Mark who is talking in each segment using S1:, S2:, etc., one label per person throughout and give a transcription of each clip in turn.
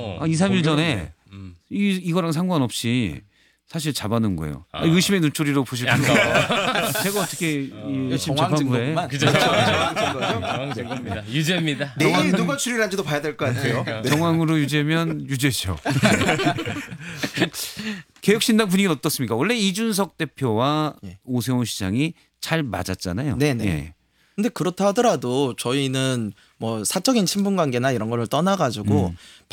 S1: 2, 3일 전에
S2: 공교롭네.
S1: 이거랑 상관없이 사실 잡아놓은 거예요. 의심의 눈초리로 보실 필요가 없어요. 제가 어떻게 이
S3: 정황
S1: 재판부에
S3: 증거구만.
S2: 그죠? 정황 증거입니다. 유죄입니다.
S4: 내일 누가 출연한지도 봐야 될 것 같아요. 네.
S1: 정황으로 유죄면 유죄죠. 개혁신당 분위기는 어떻습니까? 원래 이준석 대표와 오세훈 시장이 잘 맞았잖아요.
S3: 네네.
S1: 예.
S3: 근데 그렇다 하더라도 저희는 뭐 사적인 친분 관계나 이런 거를 떠나가지고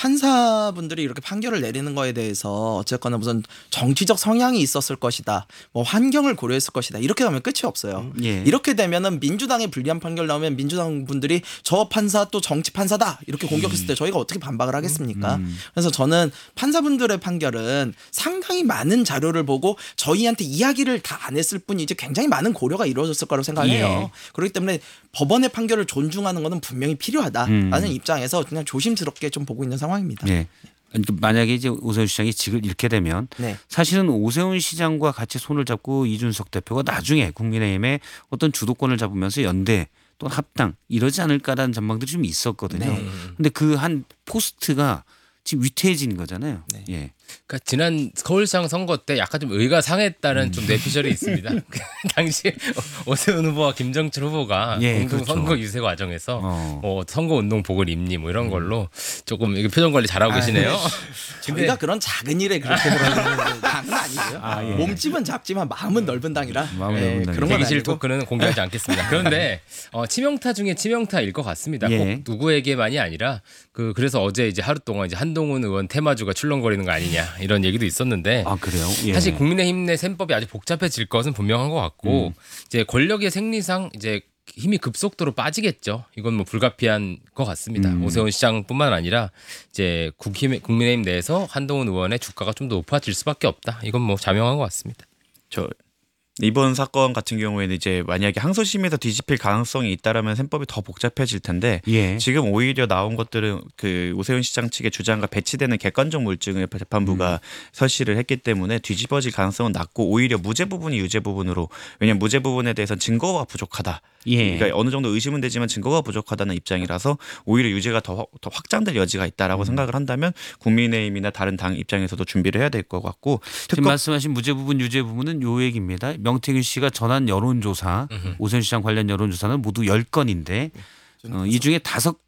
S3: 판사분들이 이렇게 판결을 내리는 거에 대해서 어쨌거나 무슨 정치적 성향이 있었을 것이다, 뭐 환경을 고려했을 것이다 이렇게 하면 끝이 없어요.
S1: 예.
S3: 이렇게 되면은 민주당에 불리한 판결 나오면 민주당 분들이 저 판사 또 정치 판사다 이렇게 공격했을 때 저희가 어떻게 반박을 하겠습니까? 그래서 저는 판사분들의 판결은 상당히 많은 자료를 보고 저희한테 이야기를 다 안 했을 뿐이지 굉장히 많은 고려가 이루어졌을 거라고 생각해요.
S1: 예.
S3: 그렇기 때문에 법원의 판결을 존중하는 것은 분명히 필요하다라는 입장에서 그냥 조심스럽게 좀 보고 있는 상황입니다.
S1: 예. 그러니까 만약에 이제 오세훈 시장이 직을 잃게 되면
S3: 네.
S1: 사실은 오세훈 시장과 같이 손을 잡고 이준석 대표가 나중에 국민의힘의 어떤 주도권을 잡으면서 연대 또 합당 이러지 않을까라는 전망들이 좀 있었거든요.
S3: 네.
S1: 근데 그 한 포스트가 지금 위태해진 거잖아요.
S3: 네.
S1: 예.
S2: 그러니까 지난 서울시장 선거 때 약간 좀 의가 상했다는 좀 뇌피셜이 있습니다. 그 당시 오세훈 후보와 김정철 후보가
S1: 예,
S2: 공동
S1: 그렇죠.
S2: 선거 유세 과정에서
S1: 어.
S2: 선거 운동 복을 입니 뭐 이런 걸로 조금 이게 표정 관리 잘하고 계시네요.
S3: 저희가 그런 작은 일에 그렇게 그러는 당은 아니고요.
S1: 예.
S3: 몸집은 작지만 마음은 넓은 당이라
S1: 마음은 넓은 당이라.
S3: 그런 건
S2: 대기실
S3: 아니고.
S2: 토크는 공개하지 않겠습니다. 그런데 치명타 중에 치명타일 것 같습니다.
S1: 예.
S2: 꼭 누구에게만이 아니라 그래서 어제 이제 하루 동안 이제 한동훈 의원 테마주가 출렁거리는 거 아니냐 이런 얘기도 있었는데
S1: 아 그래요? 예.
S2: 사실 국민의힘 내 셈법이 아주 복잡해질 것은 분명한 것 같고 이제 권력의 생리상 이제 힘이 급속도로 빠지겠죠. 이건 뭐 불가피한 것 같습니다. 오세훈 시장뿐만 아니라 이제 국민의힘 내에서 한동훈 의원의 주가가 좀 더 높아질 수밖에 없다. 이건 뭐 자명한 것 같습니다.
S5: 저 이번 사건 같은 경우에는 이제 만약에 항소심에서 뒤집힐 가능성이 있다라면 셈법이 더 복잡해질 텐데
S1: 예.
S5: 지금 오히려 나온 것들은 그 오세훈 시장 측의 주장과 배치되는 객관적 물증을 재판부가 설시를 했기 때문에 뒤집어질 가능성은 낮고 오히려 무죄 부분이 유죄 부분으로 왜냐하면 무죄 부분에 대해서 증거가 부족하다.
S1: 예.
S5: 그러니까 어느 정도 의심은 되지만 증거가 부족하다는 입장이라서 오히려 유죄가 더 확장될 여지가 있다라고 생각을 한다면 국민의힘이나 다른 당 입장에서도 준비를 해야 될 것 같고
S1: 지금 말씀하신 무죄 부분 유죄 부분은 요 얘기입니다. 명태균 씨가 전한 여론조사 오세훈 시장 관련 여론조사는 모두 10건인데 이 중에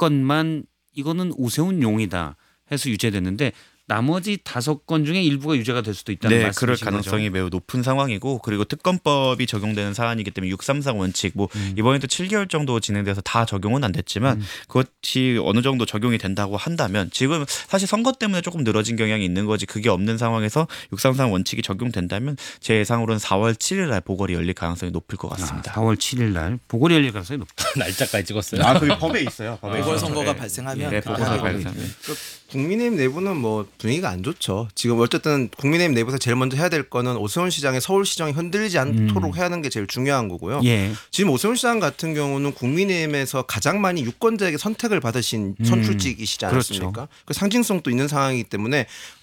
S1: 5건만 이거는 오세훈용이다 해서 유죄됐는데 나머지 5건 중에 일부가 유죄가 될 수도 있다는
S5: 네,
S1: 말씀이신
S5: 그럴
S1: 거죠?
S5: 가능성이 매우 높은 상황이고 그리고 특검법이 적용되는 사안이기 때문에 633 원칙 뭐 이번에도 7개월 정도 진행돼서 다 적용은 안 됐지만 그것이 어느 정도 적용이 된다고 한다면 지금 사실 선거 때문에 조금 늘어진 경향이 있는 거지 그게 없는 상황에서 633 원칙이 적용된다면 제 예상으로는 4월 7일 날 보궐이 열릴 가능성이 높을 것 같습니다.
S1: 4월 7일 날 보궐이 열릴 가능성이 높다.
S2: 날짜까지 찍었어요.
S4: 아, 그게 법에 있어요. 법에
S3: 보궐선거가
S4: 있어요.
S3: 발생하면
S5: 네,
S3: 그렇게
S5: 보궐선거
S3: 하고
S5: 발생.
S4: 국민의힘 내부는 뭐 분위기가 안 좋죠. 지금 어쨌든 국민의힘 내부에서 제일 먼저 해야 될 거는 오세훈 시장의 서울시정이 흔들리지 않도록 해야 하는 게 제일 중요한 거고요.
S1: 예.
S4: 지금 오세훈 시장 같은 경우는 국민의힘에서 가장 많이 유권자에게 선택을 받으신 선출직이시지 않습니까?
S1: 그렇죠.
S4: 그 상징성도 있는 상황이기 때문에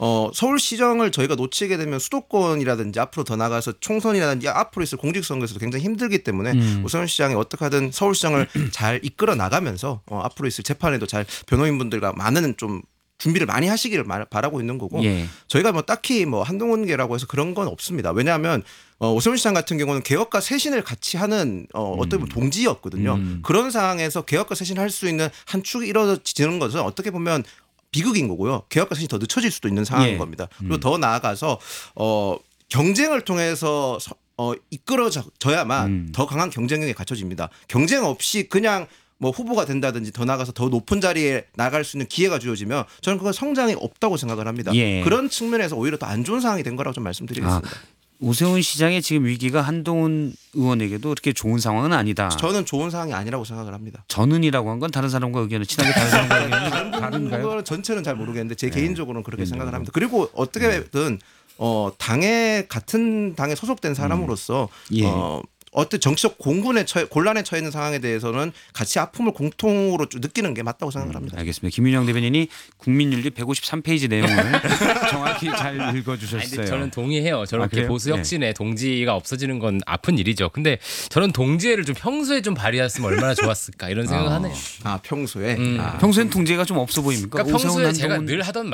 S4: 서울시정을 저희가 놓치게 되면 수도권이라든지 앞으로 더 나가서 총선이라든지 앞으로 있을 공직선거에서도 굉장히 힘들기 때문에 오세훈 시장이 어떻게 하든 서울시장을 잘 이끌어 나가면서 앞으로 있을 재판에도 잘 변호인분들과 많은 좀 준비를 많이 하시기를 바라고 있는 거고
S1: 예.
S4: 저희가 뭐 딱히 뭐 한동훈계라고 해서 그런 건 없습니다. 왜냐하면 오세훈 시장 같은 경우는 개혁과 쇄신을 같이 하는 어떻게 보면 동지였거든요. 그런 상황에서 개혁과 쇄신을 할 수 있는 한 축이 이루어지는 것은 어떻게 보면 비극인 거고요. 개혁과 쇄신이 더 늦춰질 수도 있는 상황인
S1: 예.
S4: 겁니다. 그리고 더 나아가서 경쟁을 통해서 이끌어져야만 더 강한 경쟁력이 갖춰집니다. 경쟁 없이 그냥 뭐 후보가 된다든지 더 나가서 더 높은 자리에 나갈 수 있는 기회가 주어지면 저는 그건 성장이 없다고 생각을 합니다.
S1: 예.
S4: 그런 측면에서 오히려 더 안 좋은 상황이 된 거라고 좀 말씀드리겠습니다.
S1: 오세훈 시장의 지금 위기가 한동훈 의원에게도 그렇게 좋은 상황은 아니다.
S4: 저는 좋은 상황이 아니라고 생각을 합니다.
S1: 저는이라고 한 건 다른 사람과 의견을 친하게 다른 사람과 의견이 다른가요?
S4: 그거는 전체는 잘 모르겠는데 제 개인적으로는 그렇게 생각을 합니다. 그리고 어떻게든 같은 당에 소속된 사람으로서
S1: 예.
S4: 어떤 정치적 곤란에 처해 있는 상황에 대해서는 같이 아픔을 공통으로 느끼는 게 맞다고 생각을 합니다.
S1: 알겠습니다. 김윤영 대변인이 국민윤리 153페이지 내용을 정확히 잘
S2: 아니,
S1: 읽어주셨어요.
S2: 근데 저는 동의해요. 저렇게
S1: 그래요?
S2: 보수 혁신에 동지가 없어지는 건 아픈 일이죠. 근데 저는 동지애를 좀 평소에 좀 발휘했으면 얼마나 좋았을까 이런 생각을 하네요.
S4: 평소에
S1: 평소엔 통제가 좀 없어 보입니까?
S2: 그러니까
S1: 오세훈,
S2: 평소에 제가
S1: 한동훈
S2: 늘 하던